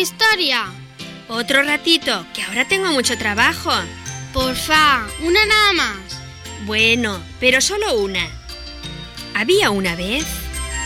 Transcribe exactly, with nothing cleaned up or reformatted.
historia. Otro ratito, que ahora tengo mucho trabajo. Porfa, una nada más. Bueno, pero solo una. Había una vez...